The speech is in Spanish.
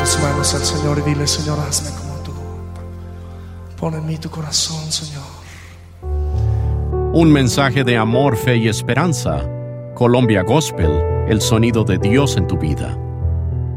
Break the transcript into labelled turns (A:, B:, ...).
A: tus manos al Señor y dile: Señor, hazme como tú. Pon en mí tu corazón, Señor.
B: Un mensaje de amor, fe y esperanza. Colombia Gospel, el sonido de Dios en tu vida.